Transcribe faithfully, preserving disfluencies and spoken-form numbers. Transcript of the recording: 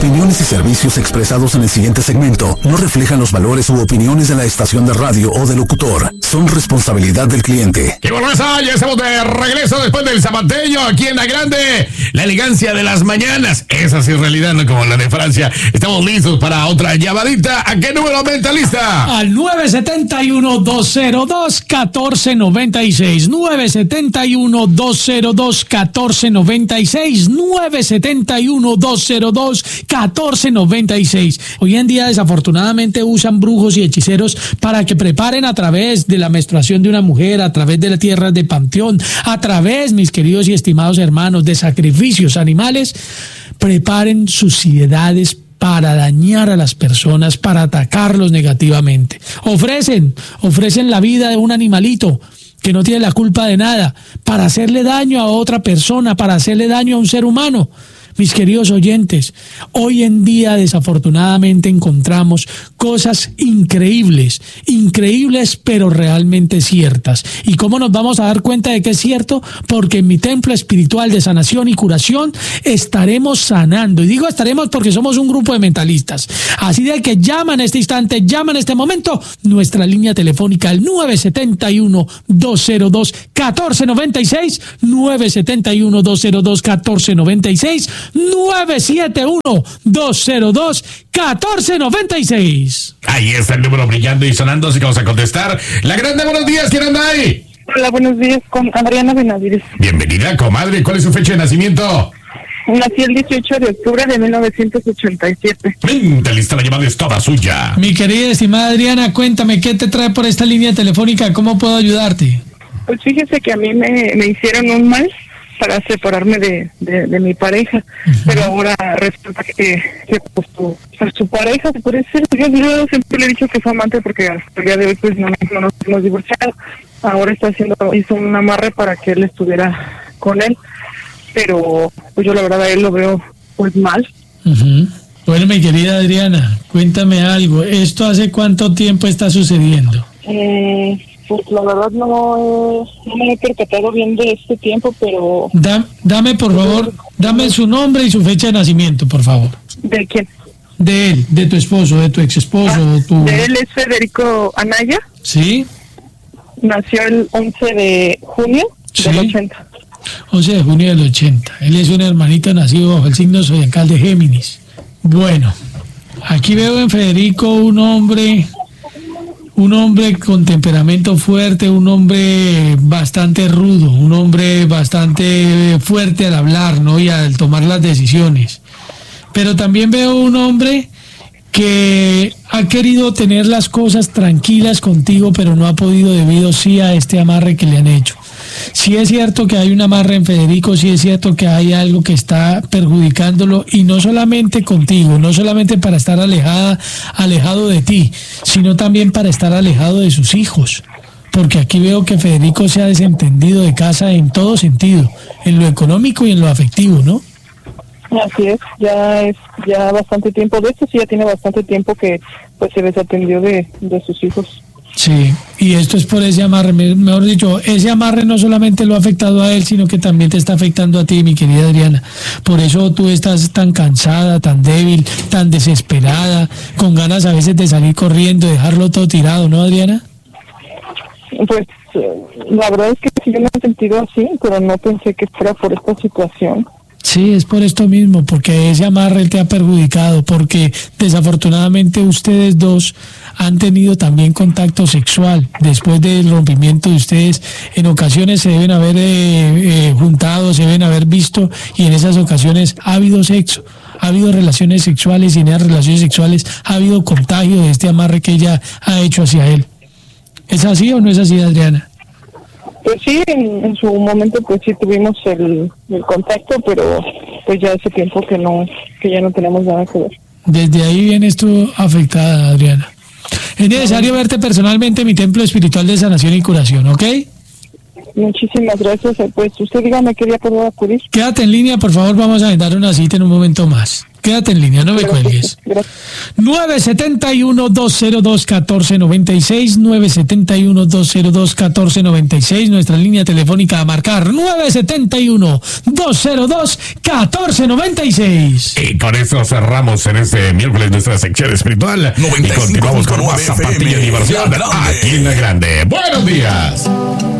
opiniones y servicios expresados en el siguiente segmento no reflejan los valores u opiniones de la estación de radio o del locutor. Son responsabilidad del cliente. Y bueno, ya estamos de regreso después del zapateño aquí en La Grande. La elegancia de las mañanas. Esa sí es realidad, no como la de Francia. Estamos listos para otra llamadita. ¿A qué número, mentalista? Al nueve siete uno, dos cero dos, uno cuatro nueve seis. nueve siete uno, dos cero dos, uno cuatro nueve seis. nueve siete uno, dos cero dos, uno cuatro nueve seis. Hoy en día, desafortunadamente, usan brujos y hechiceros para que preparen a través de la menstruación de una mujer, a través de la tierra de panteón, a través, mis queridos y estimados hermanos, de sacrificios animales, preparen suciedades para dañar a las personas, para atacarlos negativamente. Ofrecen, ofrecen la vida de un animalito que no tiene la culpa de nada, para hacerle daño a otra persona, para hacerle daño a un ser humano. Mis queridos oyentes, hoy en día desafortunadamente encontramos cosas increíbles, increíbles pero realmente ciertas. ¿Y cómo nos vamos a dar cuenta de que es cierto? Porque en mi templo espiritual de sanación y curación estaremos sanando. Y digo estaremos porque somos un grupo de mentalistas. Así de que llama en este instante, llama en este momento, nuestra línea telefónica al nueve siete uno, dos cero dos, uno cuatro nueve seis, nueve siete uno, dos cero dos, uno cuatro nueve seis, nueve siete uno, dos cero dos, uno cuatro nueve seis. Ahí está el número brillando y sonando, así que vamos a contestar. La Grande, buenos días, ¿quién anda ahí? Hola, buenos días, con Adriana Benavides. Bienvenida, comadre, ¿cuál es su fecha de nacimiento? Nací el dieciocho de octubre de mil novecientos ochenta y siete. Venga, lista, la llamada es toda suya. Mi querida estimada Adriana, cuéntame, ¿qué te trae por esta línea telefónica? ¿Cómo puedo ayudarte? Pues fíjese que a mí me, me hicieron un mal para separarme de, de, de mi pareja, uh-huh. Pero ahora resulta que, que pues, su, pues, su pareja, se puede decir, yo, yo siempre le he dicho que fue amante porque hasta el día de hoy pues no, no nos hemos divorciado. Ahora está haciendo, hizo un amarre para que él estuviera con él, pero pues yo la verdad a él lo veo pues mal. Uh-huh. Bueno, mi querida Adriana, cuéntame algo, ¿esto hace cuánto tiempo está sucediendo? Eh... Pues la verdad no, no me he percatado bien de este tiempo, pero... Da, dame, por favor, dame su nombre y su fecha de nacimiento, por favor. ¿De quién? De él, de tu esposo, de tu ex esposo. Ah, de, tu... de él es Federico Anaya. Sí. Nació el once de junio sí. del ochenta. once de junio del ochenta. Él es un hermanito nacido bajo el signo zodiacal de Géminis. Bueno, aquí veo en Federico un hombre... Un hombre con temperamento fuerte, un hombre bastante rudo, un hombre bastante fuerte al hablar, ¿no? Y al tomar las decisiones. Pero también veo un hombre que ha querido tener las cosas tranquilas contigo, pero no ha podido debido sí a este amarre que le han hecho. Sí es cierto que hay un amarre en Federico, sí es cierto que hay algo que está perjudicándolo, y no solamente contigo, no solamente para estar alejada, alejado de ti, sino también para estar alejado de sus hijos, porque aquí veo que Federico se ha desentendido de casa en todo sentido, en lo económico y en lo afectivo, ¿no? Así es, ya es ya bastante tiempo, de esto sí ya tiene bastante tiempo que pues se desatendió de, de sus hijos. Sí, y esto es por ese amarre, mejor dicho, ese amarre no solamente lo ha afectado a él, sino que también te está afectando a ti, mi querida Adriana. Por eso tú estás tan cansada, tan débil, tan desesperada, con ganas a veces de salir corriendo, dejarlo todo tirado, ¿no, Adriana? Pues la verdad es que sí, yo me he sentido así, pero no pensé que fuera por esta situación. Sí, es por esto mismo, porque ese amarre te ha perjudicado, porque desafortunadamente ustedes dos han tenido también contacto sexual después del rompimiento de ustedes. En ocasiones se deben haber eh, eh, juntado, se deben haber visto, y en esas ocasiones ha habido sexo, ha habido relaciones sexuales, y en esas relaciones sexuales ha habido contagio de este amarre que ella ha hecho hacia él. ¿Es así o no es así, Adriana? Pues sí, en, en su momento pues sí tuvimos el, el contacto, pero pues ya hace tiempo que no, que ya no tenemos nada que ver. Desde ahí viene esto afectada, Adriana. Es necesario verte personalmente en mi templo espiritual de sanación y curación, ¿ok? Muchísimas gracias. Pues usted dígame qué día puedo acudir. Quédate en línea, por favor, vamos a dar una cita en un momento más. Quédate en línea, no me cuelgues. nueve siete uno, dos cero dos, uno cuatro nueve seis, nueve siete uno, dos cero dos, uno cuatro nueve seis, nuestra línea telefónica a marcar nueve siete uno, dos cero dos, uno cuatro nueve seis. Y con eso cerramos en este miércoles nuestra sección espiritual y continuamos con más zapatilla y diversión aquí en La Grande. Buenos días.